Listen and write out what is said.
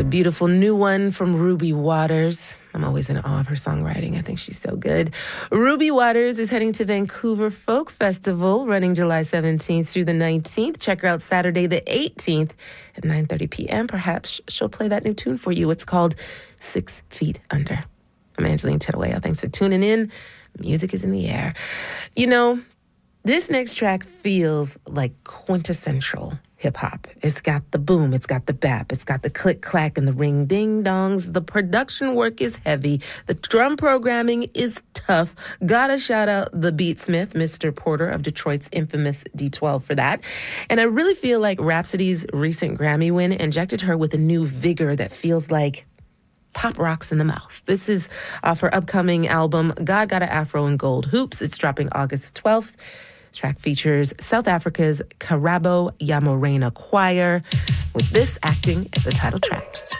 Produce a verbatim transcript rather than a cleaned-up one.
a beautiful new one from Ruby Waters. I'm always in awe of her songwriting. I think she's so good. Ruby Waters is heading to Vancouver Folk Festival, running July seventeenth through the nineteenth. Check her out Saturday the eighteenth at nine thirty p.m. Perhaps she'll play that new tune for you. It's called Six Feet Under. I'm Angeline Tedaway. Thanks for tuning in. Music is in the air. You know, this next track feels like quintessential hip-hop. It's got the boom, it's got the bap, it's got the click-clack and the ring-ding-dongs. The production work is heavy. The drum programming is tough. Gotta shout out the beatsmith, Mister Porter of Detroit's infamous D twelve for that. And I really feel like Rhapsody's recent Grammy win injected her with a new vigor that feels like pop rocks in the mouth. This is off her upcoming album, God Got a Afro and Gold Hoops. It's dropping August twelfth. Track features South Africa's Karabo Yamorena Choir, with this acting as the title track.